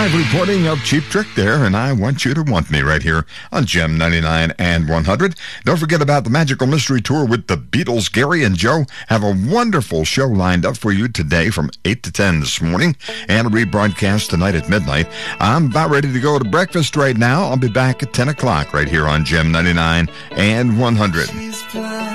Live reporting of Cheap Trick there, and I want you to want me right here on Gem 99 and 100. Don't forget about the Magical Mystery Tour with the Beatles. Gary and Joe have a wonderful show lined up for you today from 8 to 10 this morning and a rebroadcast tonight at midnight. I'm about ready to go to breakfast right now. I'll be back at 10 o'clock right here on Gem 99 and 100.